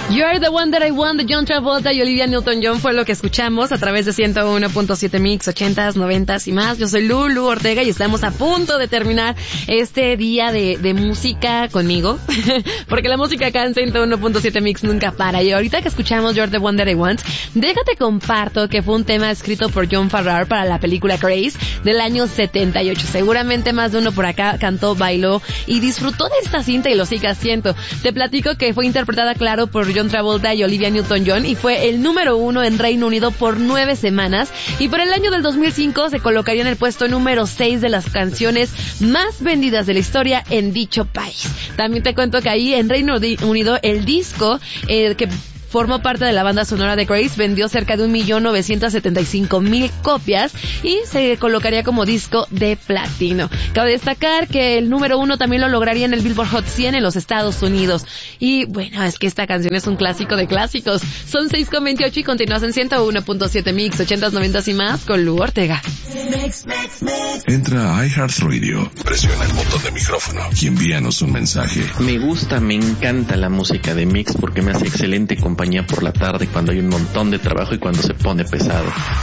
You're the One That I Want de John Travolta y Olivia Newton-John fue lo que escuchamos a través de 101.7 Mix, 80s, 90s y más. Yo soy Lulu Ortega y estamos a punto de terminar este día de música conmigo, porque la música acá en 101.7 Mix nunca para. Y ahorita que escuchamos You're the One That I Want, déjate comparto que fue un tema escrito por John Farrar para la película Grace del año 78. Seguramente más de uno por acá cantó, bailó y disfrutó de esta cinta y lo sigue haciendo. Te platico que fue interpretada, claro, por John Travolta y Olivia Newton-John y fue el número 1 en Reino Unido por 9 semanas y por el año del 2005 se colocaría en el puesto número 6 de las canciones más vendidas de la historia en dicho país. También te cuento que ahí en Reino Unido el disco que formó parte de la banda sonora de Grace, vendió cerca de 1.975.000 copias y se colocaría como disco de platino. Cabe destacar que el número 1 también lo lograría en el Billboard Hot 100 en los Estados Unidos. Y bueno, es que esta canción es un clásico de clásicos. Son 6:28 y continúas en 101.7 Mix, 80s, 90s y más con Lu Ortega. Entra a iHeartRadio, presiona el botón de micrófono y envíanos un mensaje. Me gusta, me encanta la música de Mix porque me hace excelente compañía por la tarde cuando hay un montón de trabajo y cuando se pone pesado.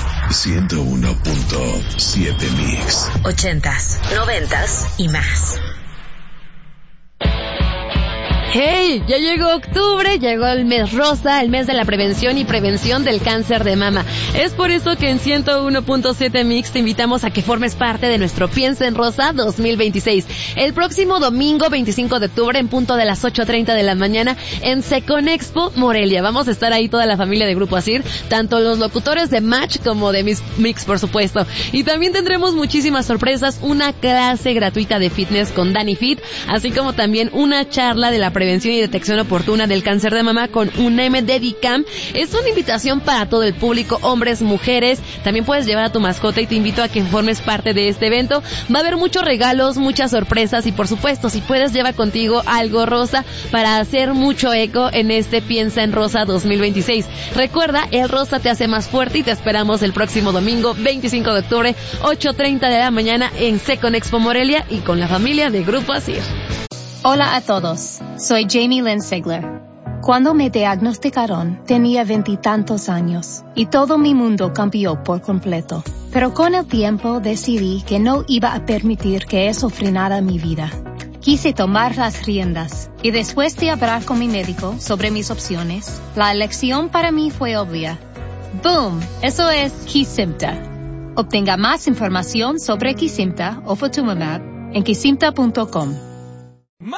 101.7 Mix. 80s, 90s y más. ¡Hey! Ya llegó octubre, llegó el mes rosa, el mes de la prevención y prevención del cáncer de mama. Es por eso que en 101.7 Mix te invitamos a que formes parte de nuestro Piensa en Rosa 2026. El próximo domingo 25 de octubre en punto de las 8:30 de la mañana en Seconexpo Morelia. Vamos a estar ahí toda la familia de Grupo Asir, tanto los locutores de Match como de Mix, por supuesto. Y también tendremos muchísimas sorpresas, una clase gratuita de fitness con Dani Fit, así como también una charla de la prevención y detección oportuna del cáncer de mama con UNEM Dedicam. Es una invitación para todo el público, hombres, mujeres. También puedes llevar a tu mascota y te invito a que formes parte de este evento. Va a haber muchos regalos, muchas sorpresas y por supuesto, si puedes, lleva contigo algo rosa para hacer mucho eco en este Piensa en Rosa 2026. Recuerda, el rosa te hace más fuerte y te esperamos el próximo domingo 25 de octubre, 8:30 de la mañana en Seconexpo Morelia y con la familia de Grupo Asir. Hola a todos, soy Jamie Lynn Sigler. Cuando me diagnosticaron, tenía 20 y tantos años y todo mi mundo cambió por completo. Pero con el tiempo decidí que no iba a permitir que eso frenara mi vida. Quise tomar las riendas y después de hablar con mi médico sobre mis opciones, la elección para mí fue obvia. ¡Boom! Eso es Kesimpta. Obtenga más información sobre Kesimpta o Ofatumumab en kesimpta.com.